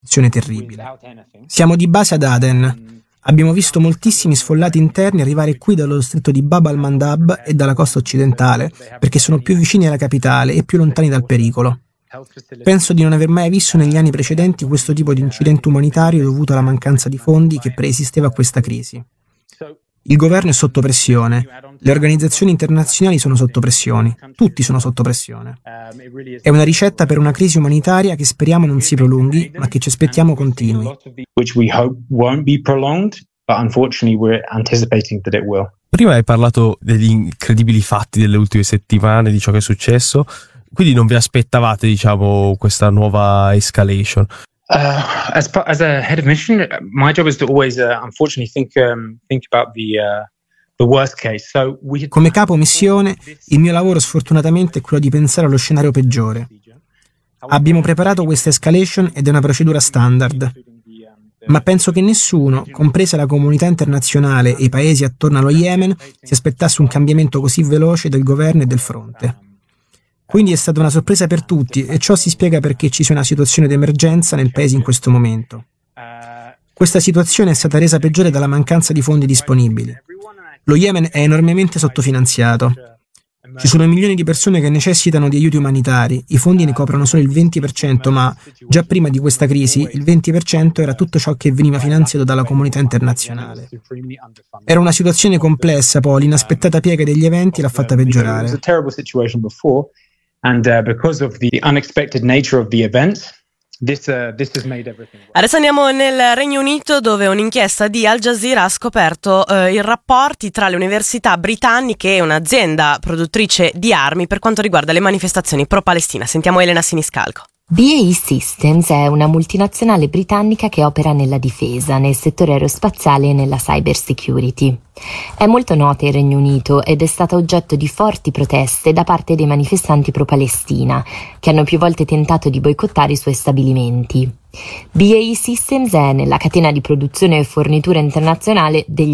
situazione terribile. Siamo di base ad Aden. Abbiamo visto moltissimi sfollati interni arrivare qui dallo stretto di Bab al-Mandab e dalla costa occidentale, perché sono più vicini alla capitale e più lontani dal pericolo. Penso di non aver mai visto negli anni precedenti questo tipo di incidente umanitario dovuto alla mancanza di fondi che preesisteva a questa crisi. Il governo è sotto pressione, le organizzazioni internazionali sono sotto pressione, tutti sono sotto pressione. È una ricetta per una crisi umanitaria che speriamo non si prolunghi, ma che ci aspettiamo continui. Prima hai parlato degli incredibili fatti delle ultime settimane, di ciò che è successo, quindi non vi aspettavate, diciamo, questa nuova escalation? As a head of mission, my job is to always, unfortunately, think about the worst case. So Come capo missione, il mio lavoro sfortunatamente è quello di pensare allo scenario peggiore. Abbiamo preparato questa escalation ed è una procedura standard. Ma penso che nessuno, compresa la comunità internazionale e i paesi attorno allo Yemen, si aspettasse un cambiamento così veloce del governo e del fronte. Quindi è stata una sorpresa per tutti e ciò si spiega perché ci sia una situazione di emergenza nel paese in questo momento. Questa situazione è stata resa peggiore dalla mancanza di fondi disponibili. Lo Yemen è enormemente sottofinanziato. Ci sono milioni di persone che necessitano di aiuti umanitari, i fondi ne coprono solo il 20%, ma già prima di questa crisi il 20% era tutto ciò che veniva finanziato dalla comunità internazionale. Era una situazione complessa, poi l'inaspettata piega degli eventi l'ha fatta peggiorare. And because of the unexpected nature of the events, this has made everything worse. Adesso andiamo nel Regno Unito, dove un'inchiesta di Al Jazeera ha scoperto i rapporti tra le università britanniche e un'azienda produttrice di armi per quanto riguarda le manifestazioni pro-Palestina. Sentiamo Elena Siniscalco. BAE Systems è una multinazionale britannica che opera nella difesa, nel settore aerospaziale e nella cyber security. È molto nota in Regno Unito ed è stata oggetto di forti proteste da parte dei manifestanti pro-Palestina, che hanno più volte tentato di boicottare i suoi stabilimenti. BAE Systems è nella catena di produzione e fornitura internazionale degli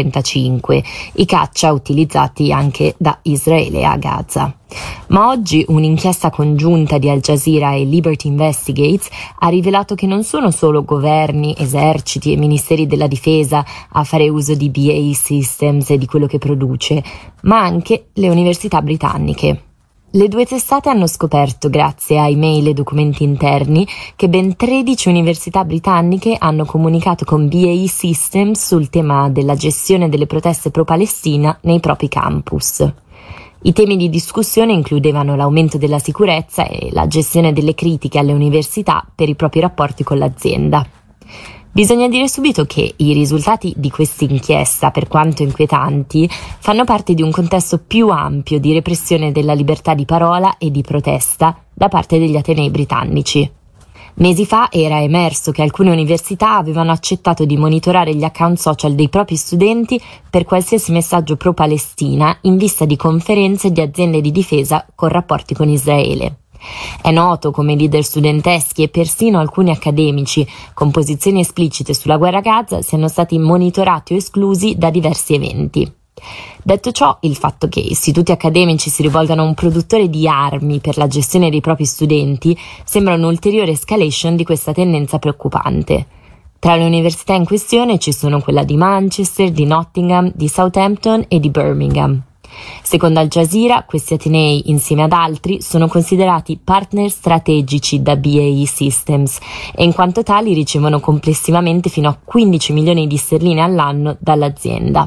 F-35, i caccia utilizzati anche da Israele a Gaza. Ma oggi un'inchiesta congiunta di Al Jazeera e Liberty Investigates ha rivelato che non sono solo governi, eserciti e ministeri della difesa a fare uso di BAE Systems e di quello che produce, ma anche le università britanniche. Le due testate hanno scoperto, grazie a email e documenti interni, che ben 13 università britanniche hanno comunicato con BAE Systems sul tema della gestione delle proteste pro-Palestina nei propri campus. I temi di discussione includevano l'aumento della sicurezza e la gestione delle critiche alle università per i propri rapporti con l'azienda. Bisogna dire subito che i risultati di questa inchiesta, per quanto inquietanti, fanno parte di un contesto più ampio di repressione della libertà di parola e di protesta da parte degli atenei britannici. Mesi fa era emerso che alcune università avevano accettato di monitorare gli account social dei propri studenti per qualsiasi messaggio pro-Palestina in vista di conferenze di aziende di difesa con rapporti con Israele. È noto come leader studenteschi e persino alcuni accademici con posizioni esplicite sulla guerra a Gaza siano stati monitorati o esclusi da diversi eventi. Detto ciò, il fatto che istituti accademici si rivolgano a un produttore di armi per la gestione dei propri studenti sembra un'ulteriore escalation di questa tendenza preoccupante. Tra le università in questione ci sono quella di Manchester, di Nottingham, di Southampton e di Birmingham. Secondo Al Jazeera, questi atenei, insieme ad altri, sono considerati partner strategici da BAE Systems e in quanto tali ricevono complessivamente fino a 15 milioni di sterline all'anno dall'azienda.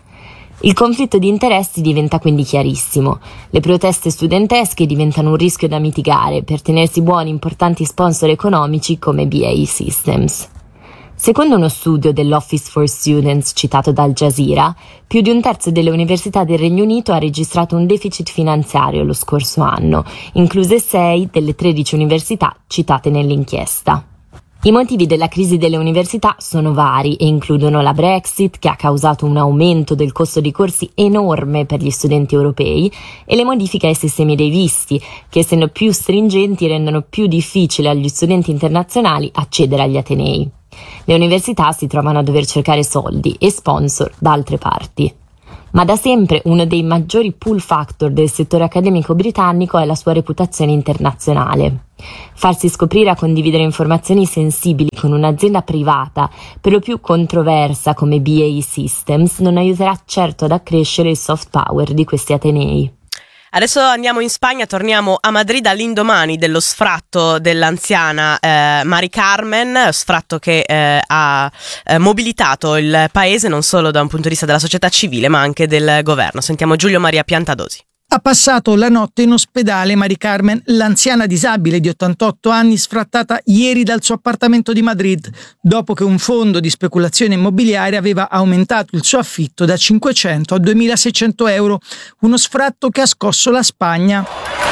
Il conflitto di interessi diventa quindi chiarissimo. Le proteste studentesche diventano un rischio da mitigare per tenersi buoni importanti sponsor economici come BAE Systems. Secondo uno studio dell'Office for Students citato da Al Jazeera, più di un terzo delle università del Regno Unito ha registrato un deficit finanziario lo scorso anno, incluse 6 delle 13 università citate nell'inchiesta. I motivi della crisi delle università sono vari e includono la Brexit, che ha causato un aumento del costo dei corsi enorme per gli studenti europei, e le modifiche ai sistemi dei visti, che essendo più stringenti rendono più difficile agli studenti internazionali accedere agli atenei. Le università si trovano a dover cercare soldi e sponsor da altre parti. Ma da sempre uno dei maggiori pull factor del settore accademico britannico è la sua reputazione internazionale. Farsi scoprire a condividere informazioni sensibili con un'azienda privata, per lo più controversa come BAE Systems, non aiuterà certo ad accrescere il soft power di questi atenei. Adesso andiamo in Spagna, torniamo a Madrid all'indomani dello sfratto dell'anziana Mari Carmen, sfratto che ha mobilitato il paese non solo da un punto di vista della società civile ma anche del governo. Sentiamo Giulio Maria Piantadosi. Ha passato la notte in ospedale Mari Carmen, l'anziana disabile di 88 anni sfrattata ieri dal suo appartamento di Madrid, dopo che un fondo di speculazione immobiliare aveva aumentato il suo affitto da 500 a 2.600 euro, uno sfratto che ha scosso la Spagna.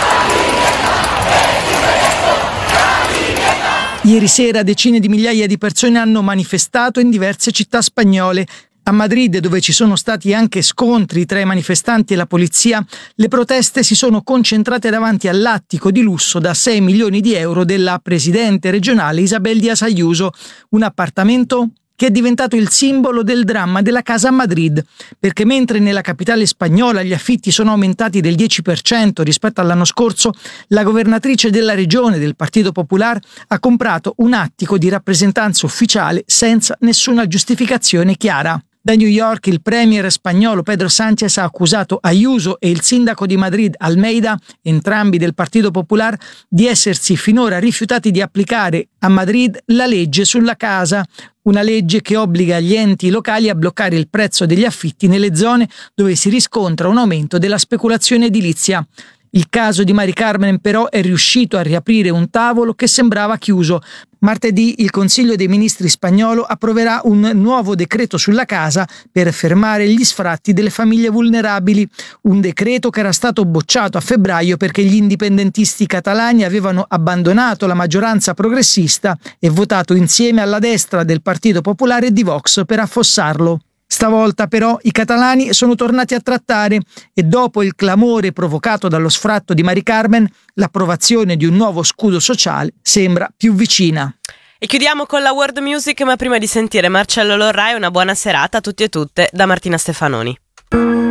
Ieri sera decine di migliaia di persone hanno manifestato in diverse città spagnole. A Madrid, dove ci sono stati anche scontri tra i manifestanti e la polizia, le proteste si sono concentrate davanti all'attico di lusso da 6 milioni di euro della presidente regionale Isabel Díaz Ayuso, un appartamento che è diventato il simbolo del dramma della casa a Madrid, perché mentre nella capitale spagnola gli affitti sono aumentati del 10% rispetto all'anno scorso, la governatrice della regione del Partito Popular ha comprato un attico di rappresentanza ufficiale senza nessuna giustificazione chiara. Da New York il premier spagnolo Pedro Sánchez ha accusato Ayuso e il sindaco di Madrid Almeida, entrambi del Partito Popular, di essersi finora rifiutati di applicare a Madrid la legge sulla casa, una legge che obbliga gli enti locali a bloccare il prezzo degli affitti nelle zone dove si riscontra un aumento della speculazione edilizia. Il caso di Mari Carmen però è riuscito a riaprire un tavolo che sembrava chiuso. Martedì il Consiglio dei Ministri spagnolo approverà un nuovo decreto sulla casa per fermare gli sfratti delle famiglie vulnerabili, un decreto che era stato bocciato a febbraio perché gli indipendentisti catalani avevano abbandonato la maggioranza progressista e votato insieme alla destra del Partito Popolare e di Vox per affossarlo. Stavolta però i catalani sono tornati a trattare e dopo il clamore provocato dallo sfratto di Mari Carmen, l'approvazione di un nuovo scudo sociale sembra più vicina. E chiudiamo con la world music, ma prima di sentire Marcello Lorrai, una buona serata a tutti e tutte da Martina Stefanoni.